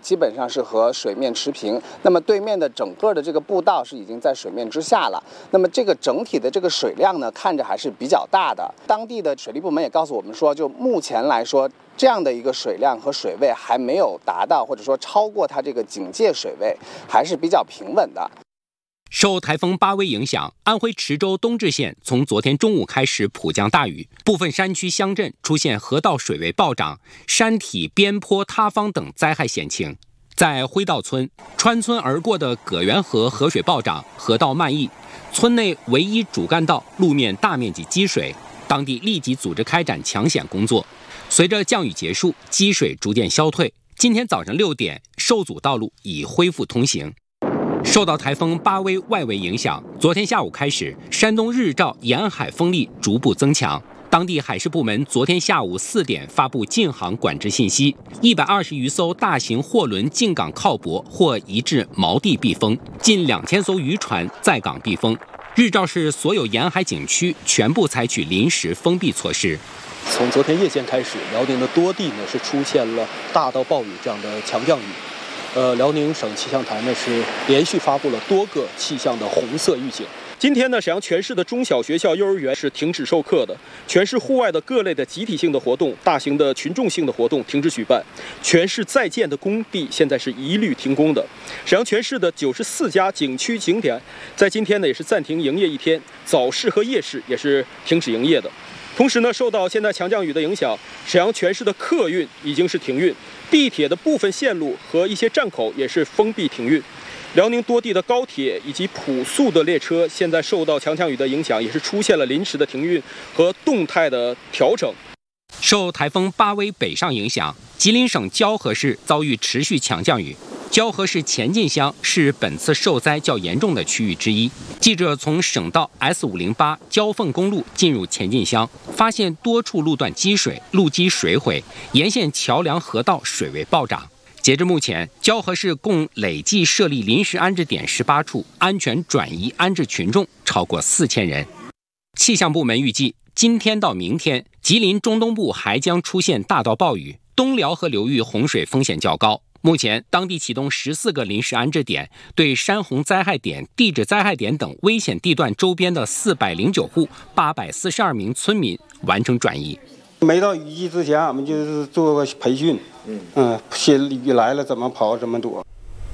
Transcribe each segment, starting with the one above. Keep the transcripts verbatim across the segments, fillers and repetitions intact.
基本上是和水面持平。那么对面的整个的这个步道是已经在水面之下了。那么这个整体的这个水量呢，看着还是比较大的。当地的水利部门也告诉我们说，就目前来说，这样的一个水量和水位还没有达到，或者说超过它这个警戒水位，还是比较平稳的。 受台风巴威影响，安徽池州东至县从昨天中午开始普降大雨，部分山区乡镇出现河道水位暴涨、山体边坡塌方等灾害险情。在辉道村，穿村而过的葛源河河水暴涨，河道漫溢，村内唯一主干道路面大面积积水，当地立即组织开展抢险工作。随着降雨结束，积水逐渐消退，今天早上六点，受阻道路已恢复通行。受到台风巴威外围影响，昨天下午开始，山东日照沿海风力逐步增强。当地海事部门昨天下午四点发布禁航管制信息，一百二十余艘大型货轮进港靠泊或移至锚地避风，近两千艘渔船在港避风。日照市所有沿海景区全部采取临时封闭措施。 从昨天夜间开始，辽宁的多地呢是出现了大到暴雨这样的强降雨。呃，辽宁省气象台呢是连续发布了多个气象的红色预警。今天呢，沈阳全市的中小学校、幼儿园是停止授课的，全市户外的各类的集体性的活动、大型的群众性的活动停止举办，全市在建的工地现在是一律停工的。沈阳全市的九十四家景区景点在今天呢也是暂停营业一天，早市和夜市也是停止营业的。同时呢，受到现在强降雨的影响，沈阳全市的客运已经是停运，地铁的部分线路和一些站口也是封闭停运。辽宁多地的高铁以及普速的列车，现在受到强降雨的影响，也是出现了临时的停运和动态的调整。 受台风巴威北上影响，吉林省蛟河市遭遇持续强降雨。蛟河市前进乡是本次受灾较严重的区域之一。记者从省道 S 五零八蛟凤公路进入前进乡，发现多处路段积水，路基水毁，沿线桥梁河道水位暴涨。截至目前，蛟河市共累计设立临时安置点十八处，安全转移安置群众超过四千人。气象部门预计，今天到明天，吉林中东部还将出现大到暴雨，东辽河流域洪水风险较高。目前，当地启动十四个临时安置点，对山洪灾害点、地质灾害点等危险地段周边的四百零九户、八百四十二名村民完成转移。 没到雨季之前，我们就是做个培训，嗯嗯，先雨来了怎么跑怎么躲。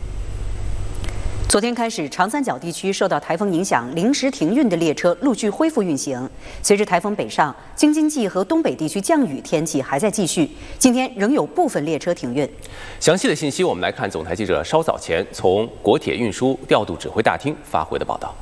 昨天开始，长三角地区受到台风影响，临时停运的列车陆续恢复运行。随着台风北上，京津冀和东北地区降雨天气还在继续，今天仍有部分列车停运。 详细的信息，我们来看总台记者稍早前从国铁运输调度指挥大厅发回的报道。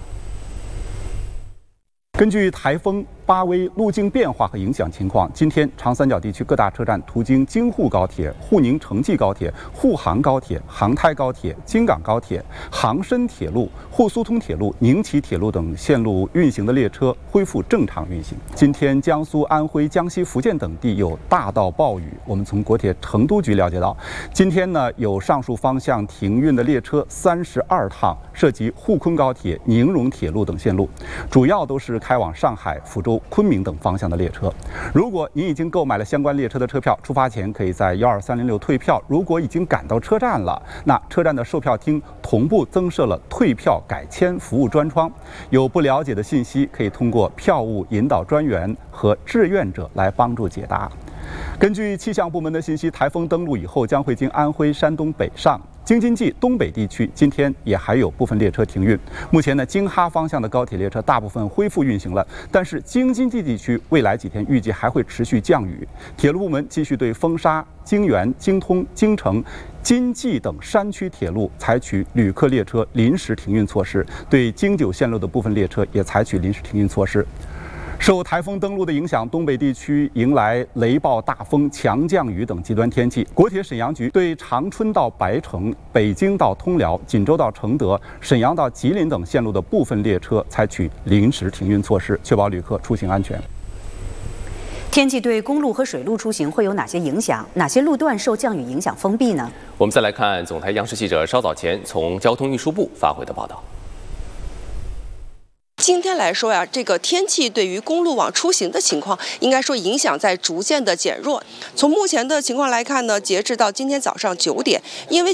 根据台风巴威路径变化和影响情况，今天长三角地区各大车站途经京沪高铁、沪宁城际高铁、沪杭高铁、杭台高铁、京港高铁、杭深铁路、沪苏通铁路、宁齐铁路等线路运行的列车恢复正常运行。今天江苏、安徽、江西、福建等地有大到暴雨。我们从国铁成都局了解到，今天呢有上述方向停运的列车三十二趟，涉及沪昆高铁、宁荣铁路等线路，主要都是开往上海、福州、昆明等方向的列车。如果您已经购买了相关列车的车票，出发前可以在幺二三零六退票。如果已经赶到车站了，那车站的售票厅同步增设了退票改签服务专窗，有不了解的信息可以通过票务引导专员和志愿者来帮助解答。根据气象部门的信息，台风登陆以后将会经安徽、山东北上。京津冀东北地区今天也还有部分列车停运。目前呢，京哈方向的高铁列车大部分恢复运行了，但是京津冀地区未来几天预计还会持续降雨。铁路部门继续对风沙、京原、京通、京承、津冀等山区铁路采取旅客列车临时停运措施，对京九线路的部分列车也采取临时停运措施。受台风登陆的影响，东北地区迎来雷暴、大风、强降雨等极端天气。国铁沈阳局对长春到白城、北京到通辽、锦州到承德、沈阳到吉林等线路的部分列车采取临时停运措施，确保旅客出行安全。 天气对公路和水路出行会有哪些影响？哪些路段受降雨影响封闭呢？ 我们再来看总台央视记者稍早前从交通运输部发回的报道。 今天来说呀，这个天气对于公路网出行的情况，应该说影响在逐渐的减弱。从目前的情况来看呢，截至到今天早上九点，因为